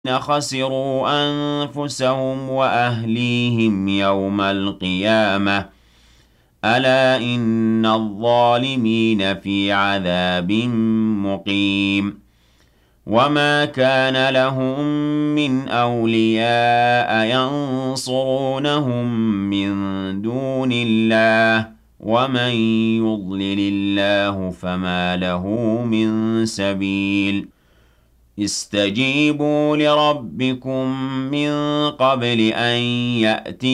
خسروا أنفسهم وأهليهم يوم القيامة ألا إن الظالمين في عذاب مقيم وما كان لهم من أولياء ينصرونهم من دون الله ومن يضلل الله فما له من سبيل استجيبوا لربكم من قبل أن يأتي